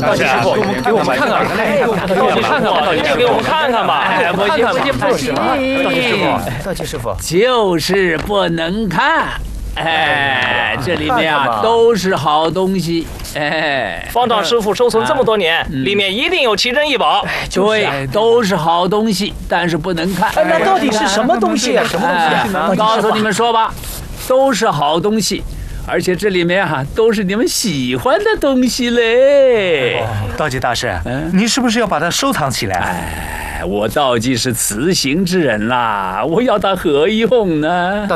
道济师傅，给我们看看，道济看看，道济给我们看看吧。哎，我看看，不是道济师傅，道济师傅就是不能看。哎，这里面啊都是好东西。哎， 方丈师傅收存这么多年，里面一定有奇珍异宝。 对，都是好东西，但是不能看。 那到底是什么东西啊？什么东西？ 我告诉你们说吧，都是好东西。而且这里面啊，都是你们喜欢的东西嘞。 道济大师，您是不是要把它收藏起来？ 哎，我道济是慈行之人啦，我要它何用呢？